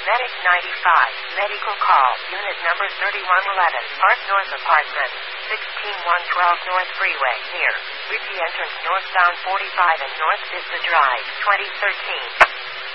Medic 95, medical call, unit number 3111, Park North Apartment, 16112 North Freeway, near Ritchie Entrance northbound 45 and North Vista Drive, 2013.